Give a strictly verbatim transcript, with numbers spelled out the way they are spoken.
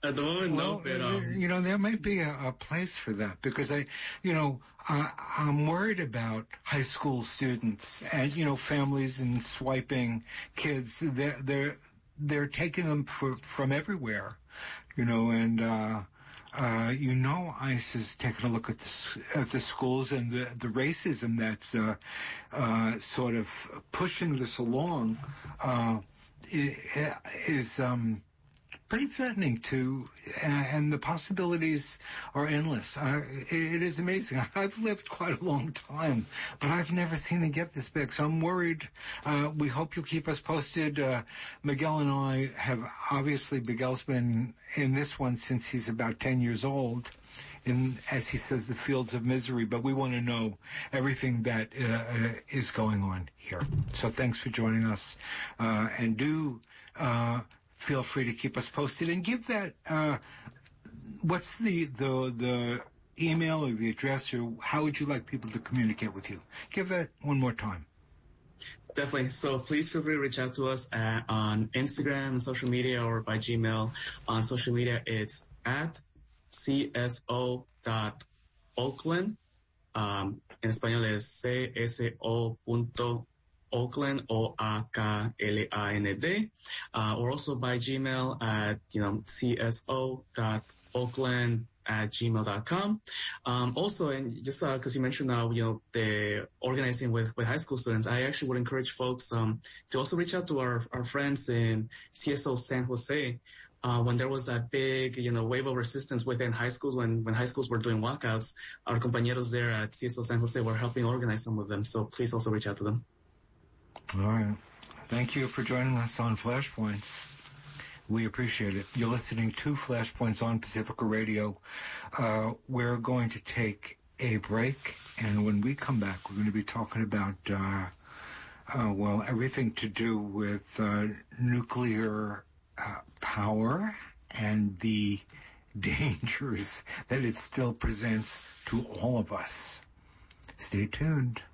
At the moment, well, no, but, um, you know, there might be a, a place for that because I, you know, uh, I'm worried about high school students and, you know, families and swiping kids. They're, they're, they're taking them for, from everywhere, you know, and, uh, Uh, you know, ICE is taking a look at the, at the schools and the, the racism that's, uh, uh, sort of pushing this along, uh, is, um, pretty threatening to, and the possibilities are endless. Uh, it is amazing. I've lived quite a long time, but I've never seen it get this big. So I'm worried. Uh, we hope you'll keep us posted. Uh, Miguel and I have obviously, Miguel's been in this one since he's about ten years old. In, as he says, the fields of misery, but we want to know everything that uh, is going on here. So thanks for joining us, uh, and do uh, feel free to keep us posted and give that. Uh, what's the the the email or the address, or how would you like people to communicate with you? Give that one more time. Definitely. So please feel free to reach out to us at, on Instagram, social media, or by Gmail. On social media, it's at C S O dot Oakland. Um, en español es C S O punto Oakland, O A K L A N D. Uh, or also by Gmail at, you know, C S O dot Oakland at gmail dot com. Um, also, and just, uh, cause you mentioned now, uh, you know, the organizing with, with high school students, I actually would encourage folks, um, to also reach out to our, our friends in C S O San Jose. Uh, when there was that big, you know, wave of resistance within high schools, when, when high schools were doing walkouts, our compañeros there at C S O San Jose were helping organize some of them. So please also reach out to them. All right. Thank you for joining us on Flashpoints. We appreciate it. You're listening to Flashpoints on Pacifica Radio. Uh, we're going to take a break, and when we come back, we're going to be talking about, uh, uh, well, everything to do with, uh, nuclear Uh, power and the dangers that it still presents to all of us. Stay tuned.